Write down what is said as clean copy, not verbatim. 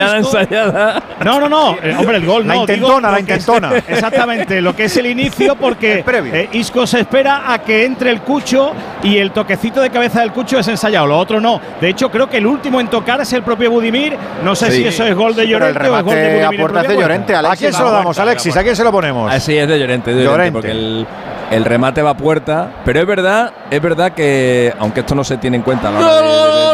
La ensayada. No. Hombre, el gol La no. intentona, digo, la intentona. Exactamente, lo que es el inicio, porque Isco se espera a que entre el Cucho y el toquecito de cabeza del Cucho es ensayado. Lo otro no. De hecho, creo que el último en tocar es el propio Budimir. No sé si eso es gol de Llorente o es gol de Budimir. A puerta de Llorente. ¿A quién se lo damos, Alexis? ¿A quién se lo ponemos? Así es de Llorente. Porque el remate va a puerta. Pero es verdad que, aunque esto no se tiene en cuenta a la hora de